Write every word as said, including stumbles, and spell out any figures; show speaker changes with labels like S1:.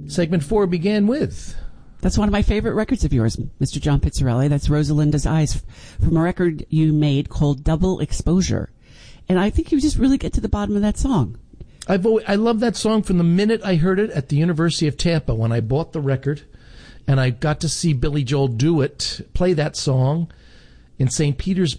S1: Segment four began with...
S2: That's one of my favorite records of yours, Mister John Pizzarelli. That's Rosalinda's Eyes from a record you made called Double Exposure. And I think you just really get to the bottom of that song.
S1: I've always, I love that song from the minute I heard it at the University of Tampa when I bought the record. And I got to see Billy Joel do it, play that song in Saint Petersburg.